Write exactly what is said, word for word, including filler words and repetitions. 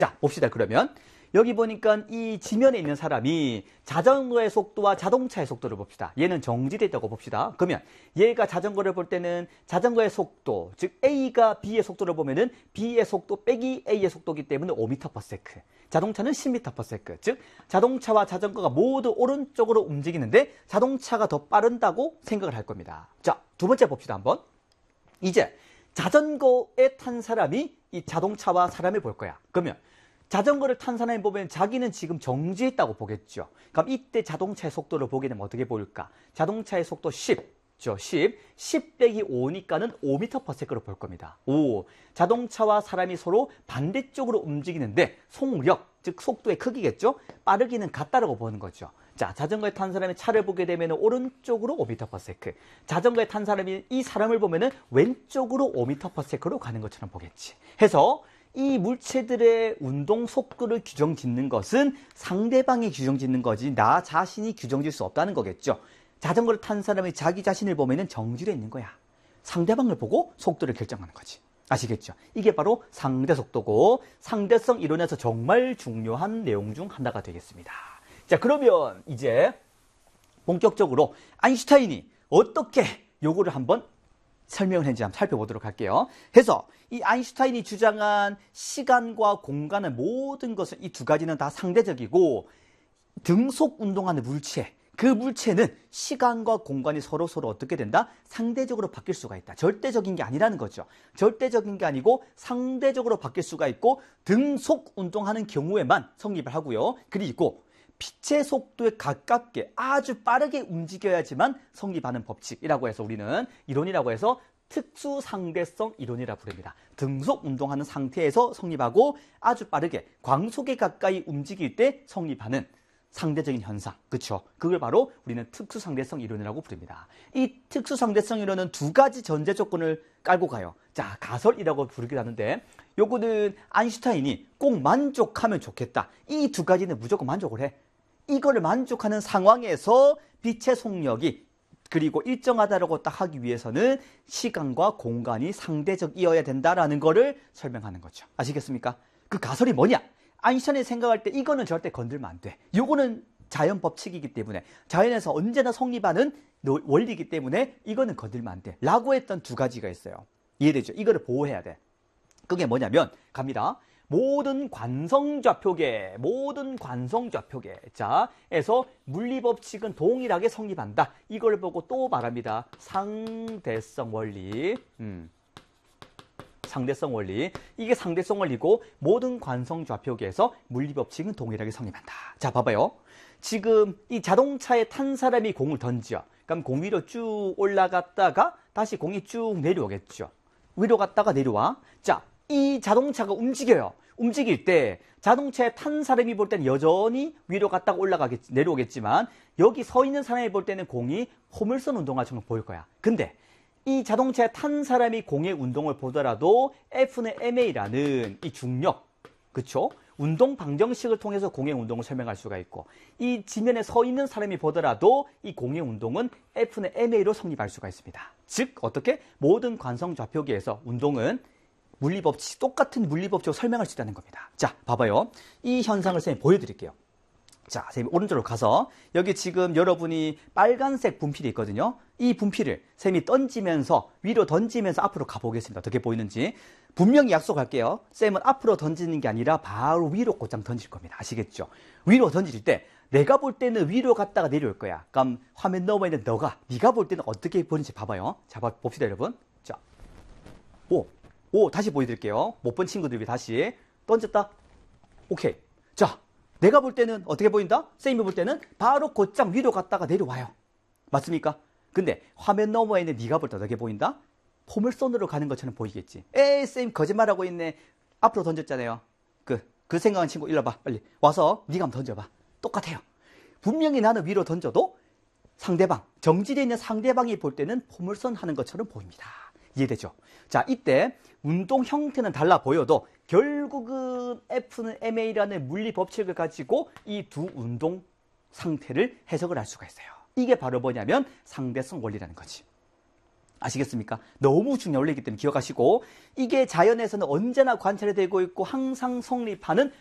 자, 봅시다. 그러면 여기 보니까 이 지면에 있는 사람이 자전거의 속도와 자동차의 속도를 봅시다. 얘는 정지되어 있다고 봅시다. 그러면 얘가 자전거를 볼 때는 자전거의 속도, 즉 A가 B의 속도를 보면은 B의 속도 빼기 A의 속도이기 때문에 오 미터 퍼 세컨드. 자동차는 십 미터 퍼 세컨드. 즉 자동차와 자전거가 모두 오른쪽으로 움직이는데 자동차가 더 빠른다고 생각을 할 겁니다. 자, 두 번째 봅시다. 한번. 이제 자전거에 탄 사람이 이 자동차와 사람을 볼 거야. 그러면 자전거를 탄 사람이 보면 자기는 지금 정지했다고 보겠죠. 그럼 이때 자동차의 속도를 보게 되면 어떻게 보일까? 자동차의 속도 십, 십, 십 빼기 오니까는 오 미터 퍼 세컨드로 볼 겁니다. 오, 자동차와 사람이 서로 반대쪽으로 움직이는데 속력, 즉 속도의 크기겠죠? 빠르기는 같다라고 보는 거죠. 자, 자전거에 탄 사람이 차를 보게 되면 오른쪽으로 오 미터 퍼 세컨드, 자전거에 탄 사람이 이 사람을 보면 왼쪽으로 오 미터 퍼 세컨드로 가는 것처럼 보겠지. 해서 이 물체들의 운동 속도를 규정 짓는 것은 상대방이 규정 짓는 거지 나 자신이 규정 짓을 수 없다는 거겠죠. 자전거를 탄 사람이 자기 자신을 보면 정지되어 있는 거야. 상대방을 보고 속도를 결정하는 거지. 아시겠죠? 이게 바로 상대 속도고 상대성 이론에서 정말 중요한 내용 중 하나가 되겠습니다. 자, 그러면 이제 본격적으로 아인슈타인이 어떻게 요거를 한번 설명을 했는지 한번 살펴보도록 할게요. 해서 이 아인슈타인이 주장한 시간과 공간의 모든 것은 이 두 가지는 다 상대적이고 등속 운동하는 물체, 그 물체는 시간과 공간이 서로 서로 어떻게 된다? 상대적으로 바뀔 수가 있다. 절대적인 게 아니라는 거죠. 절대적인 게 아니고 상대적으로 바뀔 수가 있고 등속 운동하는 경우에만 성립을 하고요. 그리고 빛의 속도에 가깝게 아주 빠르게 움직여야지만 성립하는 법칙이라고 해서 우리는 이론이라고 해서 특수상대성 이론이라고 부릅니다. 등속 운동하는 상태에서 성립하고 아주 빠르게 광속에 가까이 움직일 때 성립하는 상대적인 현상, 그렇죠? 그걸 바로 우리는 특수상대성 이론이라고 부릅니다. 이 특수상대성 이론은 두 가지 전제 조건을 깔고 가요. 자, 가설이라고 부르기도 하는데 요거는 아인슈타인이 꼭 만족하면 좋겠다. 이 두 가지는 무조건 만족을 해. 이거를 만족하는 상황에서 빛의 속력이 그리고 일정하다라고 딱 하기 위해서는 시간과 공간이 상대적이어야 된다라는 거를 설명하는 거죠. 아시겠습니까? 그 가설이 뭐냐? 아인슈타인이 생각할 때 이거는 절대 건들면 안 돼. 이거는 자연 법칙이기 때문에 자연에서 언제나 성립하는 원리이기 때문에 이거는 건들면 안 돼. 라고 했던 두 가지가 있어요. 이해되죠? 이거를 보호해야 돼. 그게 뭐냐면 갑니다. 모든 관성좌표계, 모든 관성좌표계. 자, 에서 물리법칙은 동일하게 성립한다. 이걸 보고 또 말합니다. 상대성 원리. 음. 상대성 원리. 이게 상대성 원리고 모든 관성좌표계에서 물리법칙은 동일하게 성립한다. 자, 봐봐요. 지금 이 자동차에 탄 사람이 공을 던져. 그럼 공 위로 쭉 올라갔다가 다시 공이 쭉 내려오겠죠. 위로 갔다가 내려와. 자, 이 자동차가 움직여요. 움직일 때 자동차에 탄 사람이 볼 때는 여전히 위로 갔다가 올라가겠, 내려오겠지만 여기 서 있는 사람이 볼 때는 공이 포물선 운동화처럼 보일 거야. 근데 이 자동차에 탄 사람이 공의 운동을 보더라도 F는 엠에이라는 이 중력, 그쵸? 운동 방정식을 통해서 공의 운동을 설명할 수가 있고 이 지면에 서 있는 사람이 보더라도 이 공의 운동은 F는 엠에이로 성립할 수가 있습니다. 즉 어떻게? 모든 관성좌표계에서 운동은 물리법칙, 똑같은 물리법칙으로 설명할 수 있다는 겁니다. 자, 봐봐요. 이 현상을 선생님 보여드릴게요. 자, 선생님 오른쪽으로 가서 여기 지금 여러분이 빨간색 분필이 있거든요. 이 분필을 선생님이 던지면서 위로 던지면서 앞으로 가보겠습니다. 어떻게 보이는지. 분명히 약속할게요. 쌤은 앞으로 던지는 게 아니라 바로 위로 곧장 던질 겁니다. 아시겠죠? 위로 던질 때 내가 볼 때는 위로 갔다가 내려올 거야. 그럼 화면 너머에 있는 너가 네가 볼 때는 어떻게 보는지 봐봐요. 자, 봅시다 여러분. 자, 오. 오, 다시 보여드릴게요. 못 본 친구들 위해 다시. 던졌다. 오케이. 자, 내가 볼 때는 어떻게 보인다? 쌤이 볼 때는 바로 곧장 위로 갔다가 내려와요. 맞습니까? 근데 화면 너머에 있는 네가 볼 때 어떻게 보인다? 포물선으로 가는 것처럼 보이겠지. 에이, 쌤 거짓말하고 있네. 앞으로 던졌잖아요. 그, 그 생각한 친구 일로 와봐. 빨리. 와서 네가 한번 던져봐. 똑같아요. 분명히 나는 위로 던져도 상대방, 정지되어 있는 상대방이 볼 때는 포물선 하는 것처럼 보입니다. 이해되죠? 자, 이때 운동 형태는 달라 보여도 결국은 F는 엠에이라는 물리 법칙을 가지고 이 두 운동 상태를 해석을 할 수가 있어요. 이게 바로 뭐냐면 상대성 원리라는 거지. 아시겠습니까? 너무 중요한 원리이기 때문에 기억하시고, 이게 자연에서는 언제나 관찰이 되고 있고 항상 성립하는